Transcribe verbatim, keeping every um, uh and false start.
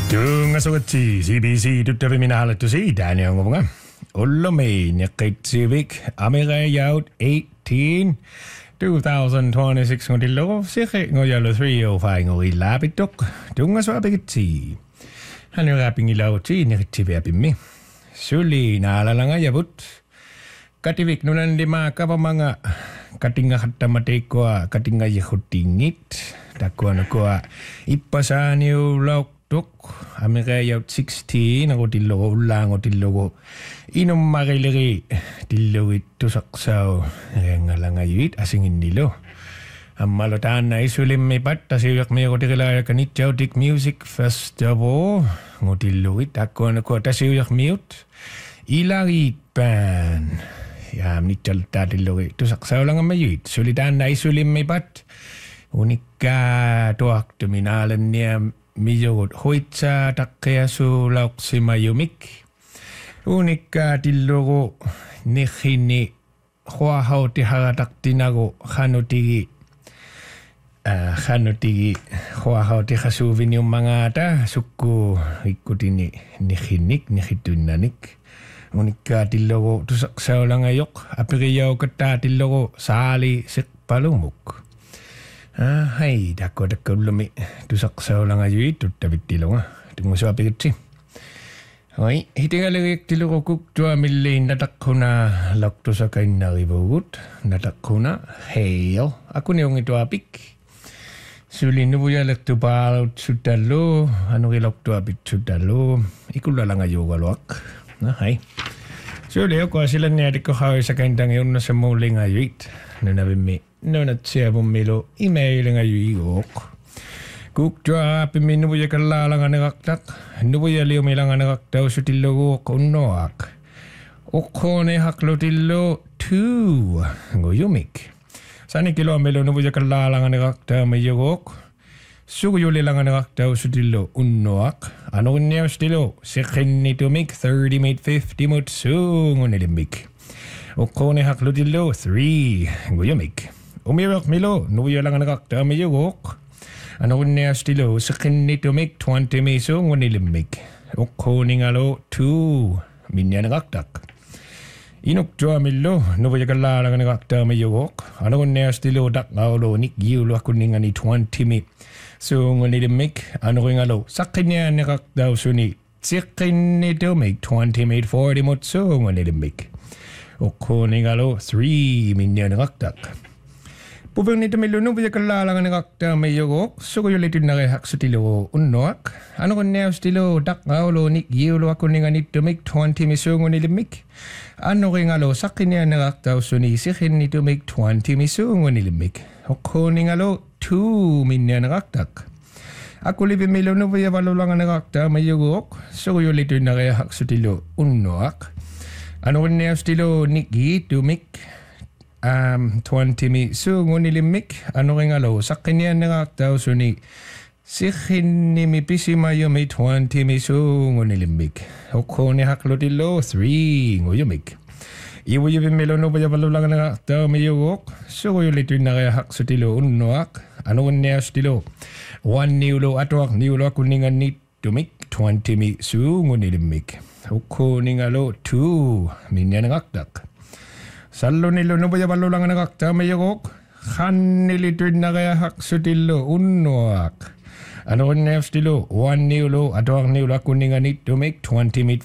Tungasogati C B C tuttaviminahallettusi Daniel Ullumi Nikitsivik Amirayaut eighteen twenty twenty-six ngodillo Sikhe ngoyalo three oh five ngoi labitok Tungaswabigiti Hanurapingilauti Nikitiviapimi Suli naalalanga yabut Kativik nunandima kapamanga Katinga hattamatekoa katinga yahutingit Takuana koa ipasaniu lauk tuk Amirayaut sixteen ngotillo ulla ngotillo Inum mariliri tilluit tusaksau rengalangayuit asingin nilo Ammalotaan na isulimmi patta siyak mi ngotilaya kanitjautik music festival ngotilluit takuana koa tasiyak miut ilarit pan Ja nitjaltaa tilluit tusaksau langamayuit Sulitaan na isulimmi pat Unikka tuaktuminaalan niya mijogot hoitsa takkeasu lauksimayumik. Unikka tillogo nihini huahauti harataktinako hanutigi hanutigi huahauti hasuvinium mangata sukku ikkutini nihinik nihitunnanik. Unikka tillogo tusaksaulangayok apiriyau kata tillogo saali sikpalumuk. Ah, hai, dako dako lumi. Tusaksau lang ayo itu tapi tilong ah. Tunggu siapa pikir Hai, hitingalig tilong kuk dua milin natakuna lakto sa kain na ribugut natakuna hail. Aku ni yung ito apik. Suli nubuya lakto balot sudalo ano kilakto apik sudalo. Ikula lang ayo galwak. Na hai. Suli ako sila niya di ko hawi sa kain tang yun na sa muling ayo it. Nanabi mi. No na siya bumilo email nga yuigok. Kukja pimi nubuya kalala nga nagaktak. Nubuya liyo may lang nga nagaktaw sa tillo ko noak. Okone haklo tillo two. Nguyumik. Sani kilo amelo nubuya kalala nga nagaktaw may yugok. Suguyuli lang nga nagaktaw sa tillo unoak. Ano niya sa tillo? Sikin nitumik thirty mate fifty mot sungo nilimik. Okone haklo tillo three. Nguyumik. Umirak milo, nubuya lang nakakta mayugok. Ano niya stilo, sakin nito make twenty meso ngunilimik. Ukhoning alo two, minya nakaktak. Inok jwa milo, nubuya kala lang nakakta mayugok. Ano niya stilo, dak ngalo nik giulo kuning ani twenty me. So ngunilimik, ano ring alo, sakin niya nakakta suni. Sakin nito make twenty made forty mot so ngunilimik. Ukhoning alo three, minya nakaktak. Pupang nito may lunong puya kalalang nakakta may yugok. So ko yung litin na kay hak sa tilo unoak. Ano ko niya sa tilo dak ngaulo nik yulo ako nga nito make twenty misungo nilimik. Ano kay ngalo sakin niya nakakta suni sikin nito make twenty misungo nilimik. Ako ni ngalo two minya nakaktak. Ako libi may lunong puya palulang nakakta may yugok. So ko yung litin na kay hak sa tilo unoak. Ano ko niya sa tilo nik to make Um, twenty mi so ngunilimik ano kay ngalo sa kanya nakaktaw suni sikhin ni mi pisimayo may twenty mi so ngunilimik hoko ni haklo tilo three nguyumik iwo yubin melono ba yabalulang nakaktaw may yugok so ko yung litin na kaya hak sa tilo unoak ano niya sa tilo one niulo atoak niulo kuningan ni tumik twenty mi so ngunilimik hoko ni ngalo two minya nakaktak Sallo nilo no ba yabalulang nakakta may yugok? Khan nilituin na kaya hak sa tilo unoak. Ano ko nefs tilo? One niulo ato ang niulo kuningan ni to make twenty meat